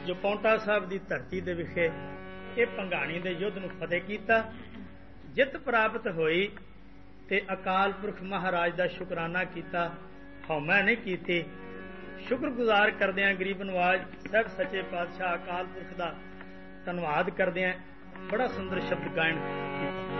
ਜੋ ਪੌਂਟਾ ਸਾਹਿਬ ਦੀ ਧਰਤੀ ਦੇ ਵਿਖੇ ਇਹ ਭੰਗਾਣੀ ਦੇ ਯੁੱਧ ਨੂੰ ਫਤਿਹ ਕੀਤਾ, ਜਿੱਤ ਪ੍ਰਾਪਤ ਹੋਈ ਤੇ ਅਕਾਲ ਪੁਰਖ ਮਹਾਰਾਜ ਦਾ ਸ਼ੁਕਰਾਨਾ ਕੀਤਾ, ਹਉਮੈ ਨਹੀਂ ਕੀਤੀ। ਸ਼ੁਕਰਗੁਜ਼ਾਰ ਕਰਦਿਆਂ ਗਰੀਬ ਨਵਾਜ ਸਾਹਿਬ ਸੱਚੇ ਪਾਤਸ਼ਾਹ ਅਕਾਲ ਪੁਰਖ ਦਾ ਧੰਨਵਾਦ ਕਰਦਿਆਂ ਬੜਾ ਸੁੰਦਰ ਸ਼ਬਦ ਗਾਇਨ ਕੀਤਾ।